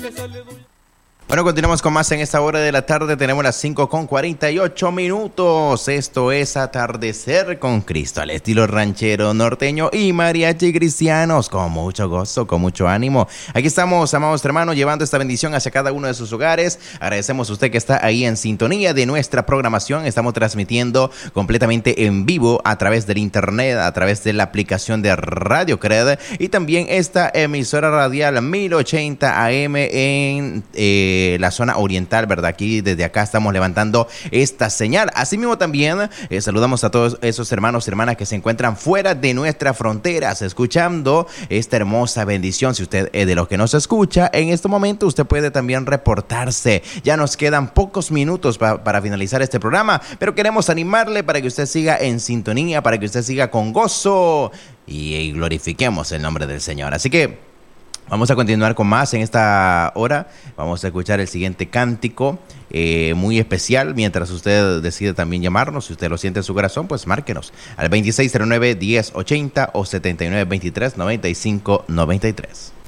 Bueno, continuamos con más en esta hora de la tarde. Tenemos las 5:48 Esto es Atardecer con Cristo, al estilo ranchero norteño y mariachi cristianos. Con mucho gozo, con mucho ánimo. Aquí estamos, amados hermanos, llevando esta bendición hacia cada uno de sus hogares. Agradecemos a usted que está ahí en sintonía de nuestra programación. Estamos transmitiendo completamente en vivo a través del internet, a través de la aplicación de Radio Cred y también esta emisora radial 1080 AM en la zona oriental, ¿verdad? Aquí, desde acá estamos levantando esta señal. Asimismo también saludamos a todos esos hermanos y hermanas que se encuentran fuera de nuestras fronteras, escuchando esta hermosa bendición. Si usted es de los que nos escucha en este momento, usted puede también reportarse. Ya nos quedan pocos minutos para finalizar este programa, pero queremos animarle para que usted siga en sintonía, para que usted siga con gozo y glorifiquemos el nombre del Señor. Así que vamos a continuar con más en esta hora. Vamos a escuchar el siguiente cántico muy especial. Mientras usted decide también llamarnos, si usted lo siente en su corazón, pues márquenos al 2609-1080 o 7923-9593.